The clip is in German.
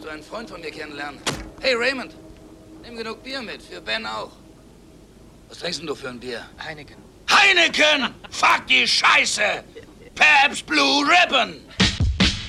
einen Freund von mir kennenlernen. Hey, Raymond, nimm genug Bier mit, für Ben auch. Was trinkst denn du für ein Bier? Heineken. Heineken! Fuck die Scheiße! Pabst Blue Ribbon!